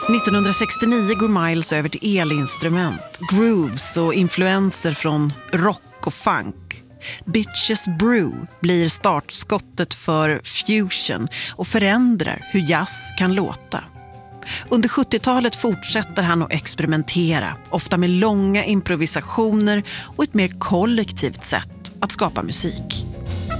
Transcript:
1969 går Miles över till elinstrument, grooves och influenser från rock och funk. Bitches Brew blir startskottet för fusion och förändrar hur jazz kan låta. Under 70-talet fortsätter han att experimentera, ofta med långa improvisationer och ett mer kollektivt sätt att skapa musik.